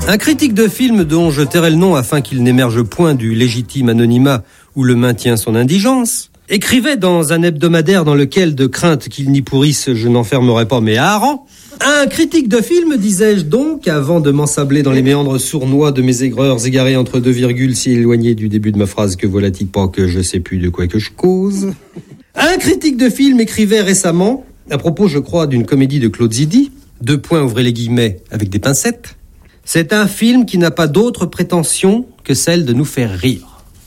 Un critique de film dont je tairai le nom afin qu'il n'émerge point du légitime anonymat où le maintient son indigence, écrivait dans un hebdomadaire dans lequel, de crainte qu'il n'y pourrisse, je n'enfermerai pas mes harengs. Un critique de film, disais-je donc, avant de m'ensabler dans les méandres sournois de mes aigreurs égarées entre deux virgules si éloignées du début de ma phrase que voilà-t-il pas que je sais plus de quoi que je cause. Un critique de film écrivait récemment, à propos, je crois, d'une comédie de Claude Zidi, ouvrez les guillemets avec des pincettes, c'est un film qui n'a pas d'autre prétention que celle de nous faire rire.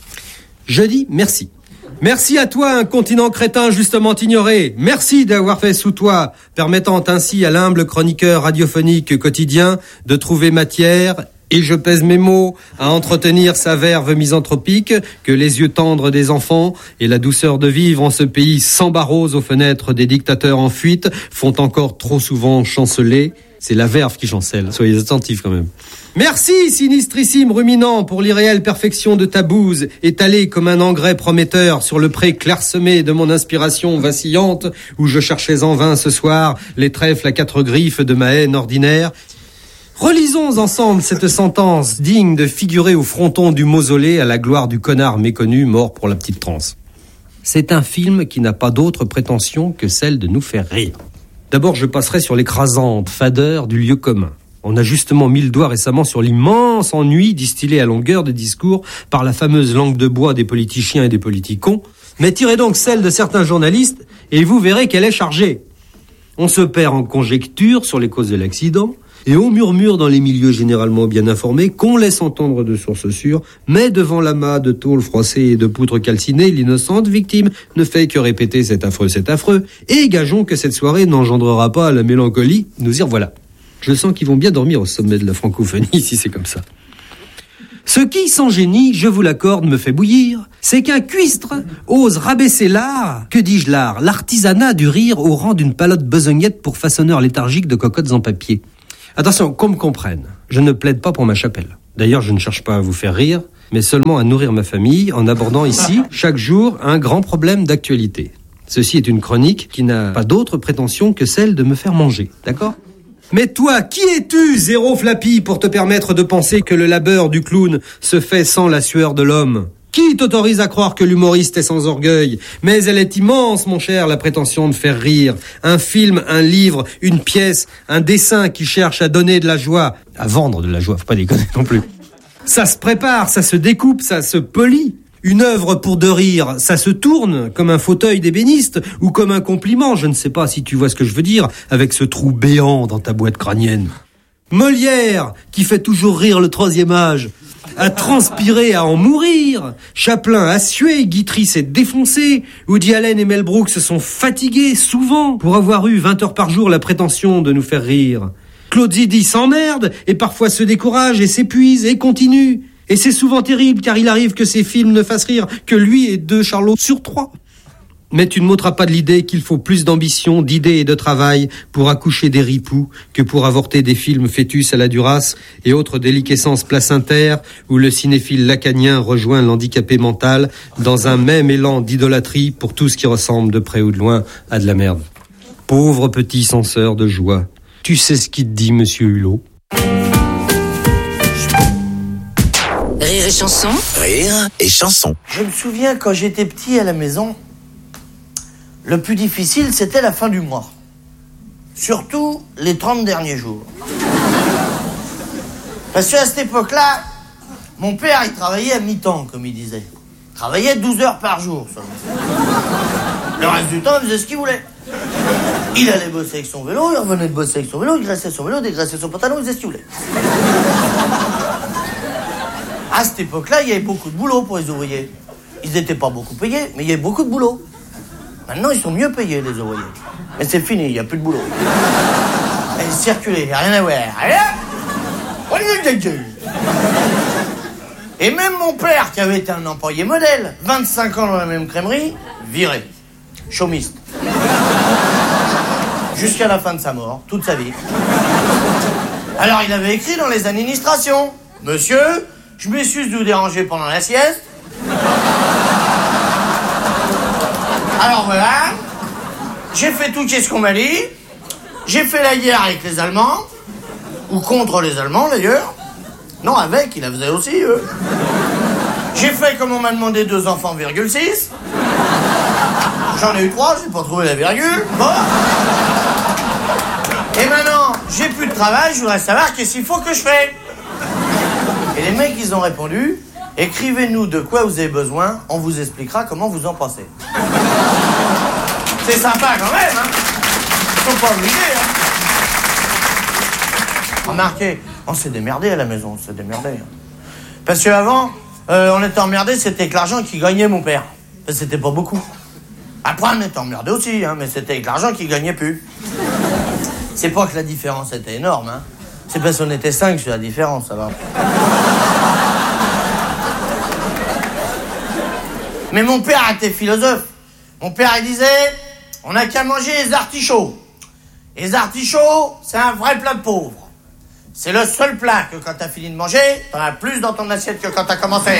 Je dis merci. Merci à toi, un continent crétin justement ignoré. Merci d'avoir fait sous toi, permettant ainsi à l'humble chroniqueur radiophonique quotidien de trouver matière, et je pèse mes mots, à entretenir sa verve misanthropique que les yeux tendres des enfants et la douceur de vivre en ce pays sans barreaux aux fenêtres des dictateurs en fuite font encore trop souvent chanceler. C'est la verve qui chancelle, soyez attentifs quand même. Merci, sinistrissime ruminant, pour l'irréelle perfection de ta bouse, étalée comme un engrais prometteur sur le pré clairsemé de mon inspiration vacillante, où je cherchais en vain ce soir les trèfles à 4 griffes de ma haine ordinaire. Relisons ensemble cette sentence digne de figurer au fronton du mausolée à la gloire du connard méconnu mort pour la petite transe. C'est un film qui n'a pas d'autre prétention que celle de nous faire rire. D'abord, je passerai sur l'écrasante fadeur du lieu commun. On a justement mis le doigt récemment sur l'immense ennui distillé à longueur de discours par la fameuse langue de bois des politiciens et des politicons. Mais tirez donc celle de certains journalistes et vous verrez qu'elle est chargée. On se perd en conjectures sur les causes de l'accident et on murmure dans les milieux généralement bien informés qu'on laisse entendre de sources sûres, mais devant l'amas de tôle froissée et de poutres calcinées, l'innocente victime ne fait que répéter c'est affreux, et gageons que cette soirée n'engendrera pas la mélancolie, nous y revoilà. Je sens qu'ils vont bien dormir au sommet de la francophonie si c'est comme ça. Ce qui, sans génie, je vous l'accorde, me fait bouillir, c'est qu'un cuistre ose rabaisser l'artisanat du rire au rang d'une palotte besognette pour façonneur léthargique de cocottes en papier. Attention, qu'on me comprenne, je ne plaide pas pour ma chapelle. D'ailleurs, je ne cherche pas à vous faire rire, mais seulement à nourrir ma famille en abordant ici, chaque jour, un grand problème d'actualité. Ceci est une chronique qui n'a pas d'autre prétention que celle de me faire manger, d'accord ? Mais toi, qui es-tu, zéro flappy, pour te permettre de penser que le labeur du clown se fait sans la sueur de l'homme ? Qui t'autorise à croire que l'humoriste est sans orgueil ? Mais elle est immense, mon cher, la prétention de faire rire. Un film, un livre, une pièce, un dessin qui cherche à donner de la joie, à vendre de la joie, faut pas déconner non plus. Ça se prépare, ça se découpe, ça se polit. Une œuvre pour de rire, ça se tourne comme un fauteuil d'ébéniste ou comme un compliment, je ne sais pas si tu vois ce que je veux dire, avec ce trou béant dans ta boîte crânienne. Molière, qui fait toujours rire le troisième âge, a transpiré à en mourir. Chaplin a sué, Guitry s'est défoncé, Woody Allen et Mel Brooks se sont fatigués, souvent, pour avoir eu 20 heures par jour la prétention de nous faire rire. Claude Zidi s'emmerde, et parfois se décourage, et s'épuise, et continue. Et c'est souvent terrible, car il arrive que ces films ne fassent rire que lui et 2 Charlots sur 3. Mais tu ne m'ôteras pas de l'idée qu'il faut plus d'ambition, d'idées et de travail pour accoucher des ripoux que pour avorter des films fœtus à la Duras et autres déliquescences placentaires où le cinéphile lacanien rejoint l'handicapé mental dans un même élan d'idolâtrie pour tout ce qui ressemble de près ou de loin à de la merde. Pauvre petit censeur de joie. Tu sais ce qu'il te dit, monsieur Hulot ? Rire et chanson. Rire et chanson. Je me souviens quand j'étais petit à la maison, le plus difficile c'était la fin du mois. Surtout les 30 derniers jours. Parce qu'à cette époque-là, mon père il travaillait à mi-temps, comme il disait. Il travaillait 12 heures par jour seulement. Le reste du temps, il faisait ce qu'il voulait. Il allait bosser avec son vélo, il revenait de bosser avec son vélo, il graissait son vélo, dégraissait son pantalon, il faisait ce qu'il voulait. À cette époque-là, il y avait beaucoup de boulot pour les ouvriers. Ils n'étaient pas beaucoup payés, mais il y avait beaucoup de boulot. Maintenant, ils sont mieux payés, les ouvriers. Mais c'est fini, il n'y a plus de boulot. Et circuler, il n'y a rien à voir. Et même mon père, qui avait été un employé modèle, 25 ans dans la même crèmerie, viré. Chômiste. Jusqu'à la fin de sa mort, toute sa vie. Alors, il avait écrit dans les administrations. Monsieur, je m'excuse de vous déranger pendant la sieste. Alors voilà, j'ai fait tout ce qu'on m'a dit. J'ai fait la guerre avec les Allemands, ou contre les Allemands d'ailleurs. Non, avec, il la faisait aussi, eux. J'ai fait comme on m'a demandé 2 enfants, 6. J'en ai eu 3, j'ai pas trouvé la virgule. Bon. Et maintenant, j'ai plus de travail, je voudrais savoir qu'est-ce qu'il faut que je fais. Et les mecs, ils ont répondu, écrivez-nous de quoi vous avez besoin, on vous expliquera comment vous en passez. C'est sympa quand même, hein. Ils sont pas obligés, hein. Remarquez, on s'est démerdé à la maison, on s'est démerdé. Hein. Parce qu'avant, on était emmerdé, c'était avec l'argent qu'il gagnait mon père. C'était pas beaucoup. Après, on était emmerdé aussi, hein, mais c'était avec l'argent qu'il gagnait plus. C'est pas que la différence était énorme, hein. C'est parce qu'on était 5 sur la différence, ça va. Mais mon père était philosophe. Mon père, il disait, on n'a qu'à manger les artichauts. Les artichauts, c'est un vrai plat de pauvre. C'est le seul plat que quand t'as fini de manger, t'en as plus dans ton assiette que quand t'as commencé.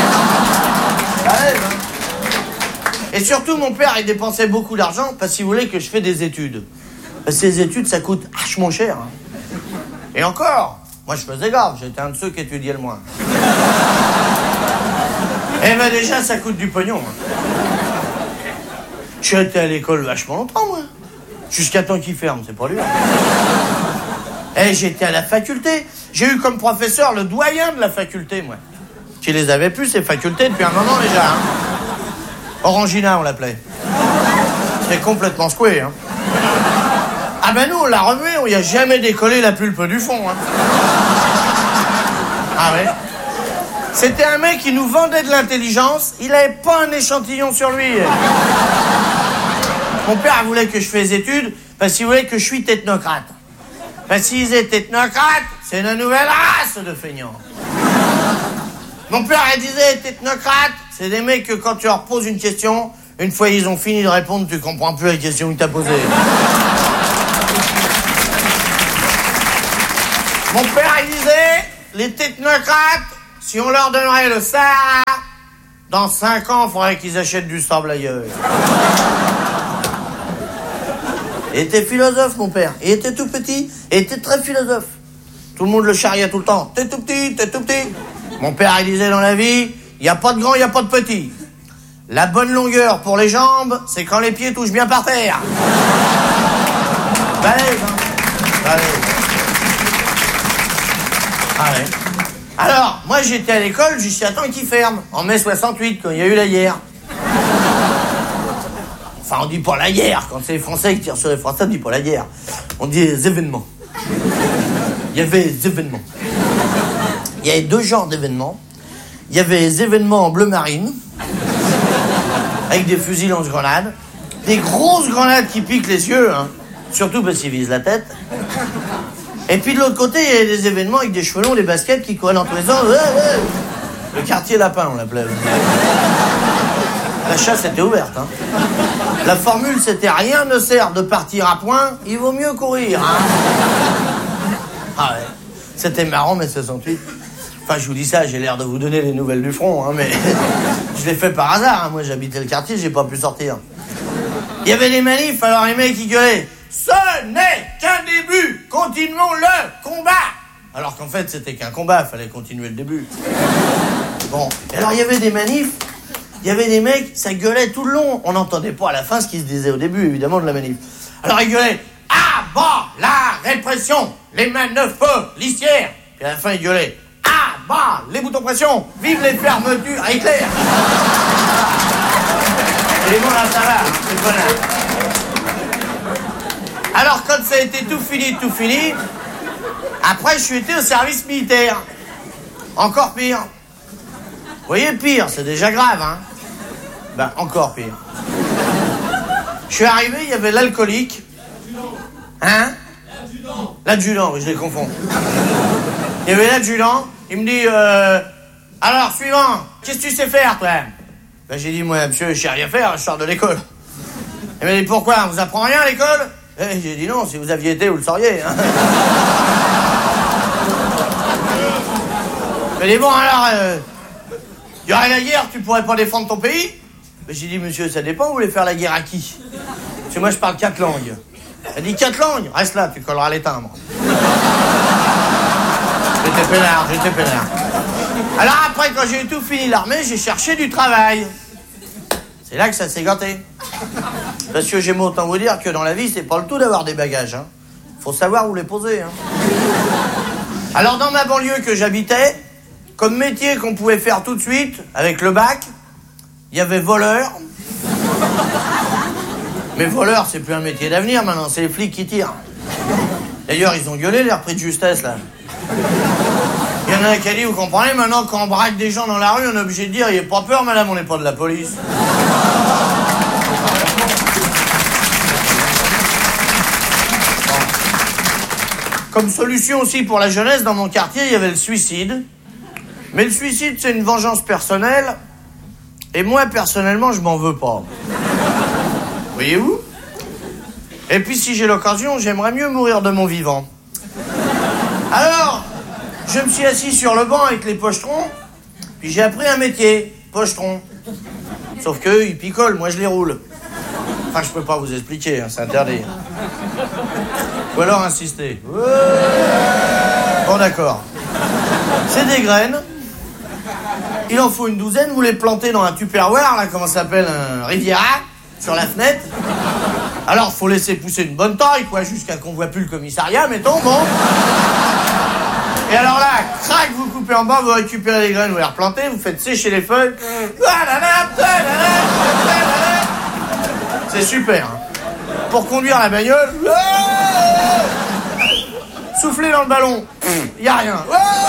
Et surtout, mon père, il dépensait beaucoup d'argent parce qu'il voulait que je fasse des études. Parce que ces études, ça coûte vachement cher. Hein. Et encore, moi, je faisais grave. J'étais un de ceux qui étudiaient le moins. Eh ben déjà, ça coûte du pognon. Hein. J'ai été à l'école vachement longtemps, moi. Jusqu'à temps qu'il ferme, c'est pas lui. Et j'étais à la faculté. J'ai eu comme professeur le doyen de la faculté, moi. Qui les avait plus, ces facultés, depuis un moment déjà. Hein. Orangina, on l'appelait. C'est complètement secoué, hein. Ah ben nous, on l'a remué, on y a jamais décollé la pulpe du fond, hein. Ah ouais. C'était un mec qui nous vendait de l'intelligence, il avait pas un échantillon sur lui. Mon père voulait que je fasse des études parce qu'il voulait que je suis technocrate. Parce qu'ils étaient technocrates, c'est une nouvelle race de feignants. Mon père, il disait, technocrates, c'est des mecs que quand tu leur poses une question, une fois ils ont fini de répondre, tu comprends plus la question que t'as posée. Mon père, il disait, les technocrates, si on leur donnerait le Sahara, dans 5 ans, il faudrait qu'ils achètent du sable ailleurs. Il était philosophe, mon père. Il était tout petit, il était très philosophe. Tout le monde le charriait tout le temps. T'es tout petit, t'es tout petit. Mon père, il disait dans la vie, il n'y a pas de grand, il n'y a pas de petit. La bonne longueur pour les jambes, c'est quand les pieds touchent bien par terre. Balèze, hein. Balèze. Ah ouais. Alors, moi, j'étais à l'école jusqu'à temps qu'il ferme, en mai 68, quand il y a eu la guerre. Enfin, on dit pas la guerre. Quand c'est les Français qui tirent sur les Français, on dit pas la guerre. On dit les événements. Il y avait des événements. Il y avait 2 genres d'événements. Il y avait les événements en bleu marine, avec des fusils lance-grenades, des grosses grenades qui piquent les yeux, hein, surtout parce qu'ils visent la tête. Et puis de l'autre côté, il y avait des événements avec des cheveux longs, des baskets qui couraient dans tous les sens. Le quartier lapin, on l'appelait. La chasse était ouverte, hein. La formule, c'était rien ne sert de partir à point, il vaut mieux courir, hein. Ah ouais. C'était marrant, mai 68. Enfin, je vous dis ça, j'ai l'air de vous donner les nouvelles du front, hein, mais je l'ai fait par hasard, hein. Moi, j'habitais le quartier, j'ai pas pu sortir. Il y avait des manifs, alors les mecs, ils gueulaient « Ce n'est qu'un début, continuons le combat !» Alors qu'en fait, c'était qu'un combat, fallait continuer le début. Bon, et alors il y avait des manifs, il y avait des mecs, ça gueulait tout le long. On n'entendait pas à la fin ce qui se disait au début, évidemment, de la manif. Alors ils gueulaient « À bas la répression, les manœuvres policières !» Puis à la fin, ils gueulaient « À bas les boutons pression, vive les fermetures à Hitler !» Et bon, là, ça va, hein, c'est le bonheur. Alors, quand ça a été tout fini, après, je suis été au service militaire. Encore pire. Vous voyez, pire, c'est déjà grave, hein. Ben, encore pire. Je suis arrivé, il y avait l'alcoolique. Hein? L'adjudant, oui, je les confonds. Il y avait l'adjudant, il me dit, alors, suivant, qu'est-ce que tu sais faire, toi? Ben, j'ai dit, moi, monsieur, je sais rien faire, je sors de l'école. Il m'a dit, pourquoi? On vous apprend rien à l'école? J'ai dit non, si vous aviez été, vous le sauriez. Hein. Il m'a dit, bon, alors, il y aurait la guerre, tu pourrais pas défendre ton pays? Ben, j'ai dit, monsieur, ça dépend, vous voulez faire la guerre à qui? Parce que moi, je parle 4 langues. Elle dit 4 langues? Reste là, tu colleras les timbres. j'étais peinard. Alors après, quand j'ai tout fini l'armée, j'ai cherché du travail. C'est là que ça s'est gâté. Parce que j'aime autant vous dire que dans la vie, c'est pas le tout d'avoir des bagages. Hein. Faut savoir où les poser. Hein. Alors dans ma banlieue que j'habitais, comme métier qu'on pouvait faire tout de suite, avec le bac, il y avait voleur. Mais voleur, c'est plus un métier d'avenir maintenant, c'est les flics qui tirent. D'ailleurs, ils ont gueulé les repris de justesse, là. Il y en a un qui a dit, vous comprenez, maintenant, quand on braque des gens dans la rue, on est obligé de dire, il n'y a pas peur, madame, on n'est pas de la police. Bon. Comme solution aussi pour la jeunesse, dans mon quartier, il y avait le suicide. Mais le suicide, c'est une vengeance personnelle. Et moi, personnellement, je m'en veux pas. Voyez-vous ? Et puis, si j'ai l'occasion, j'aimerais mieux mourir de mon vivant. Alors, je me suis assis sur le banc avec les pochetrons, puis j'ai appris un métier, pochetron. Sauf qu'eux, ils picolent, moi je les roule. Enfin, je peux pas vous expliquer, hein, c'est interdit. Ou alors insister. Bon, d'accord. C'est des graines. Il en faut une douzaine, vous les plantez dans un tupperware, là, comment ça s'appelle, un Riviera, sur la fenêtre. Alors, faut laisser pousser une bonne taille, quoi, jusqu'à qu'on voit plus le commissariat, mettons, bon. Et alors là, crac, vous coupez en bas, vous récupérez les graines, vous les replantez, vous faites sécher les feuilles. C'est super, hein. Pour conduire la bagnole, soufflez dans le ballon, y a rien.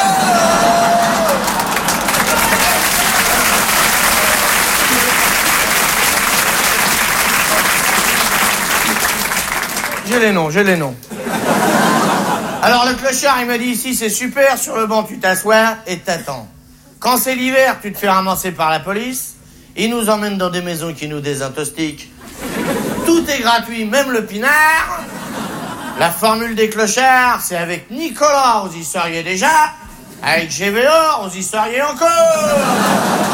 J'ai les noms. Alors le clochard, il m'a dit, ici c'est super, sur le banc tu t'assois et t'attends. Quand c'est l'hiver, tu te fais ramasser par la police, ils nous emmènent dans des maisons qui nous désintoxiquent. Tout est gratuit, même le pinard. La formule des clochards, c'est avec Nicolas, vous y seriez déjà. Avec GVO, vous y seriez encore.